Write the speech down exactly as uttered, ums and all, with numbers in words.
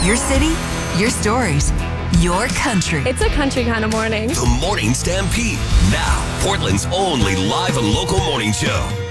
Your city, your stories, your country. It's a country kind of morning. The Morning Stampede. Now, Portland's only live and local morning show.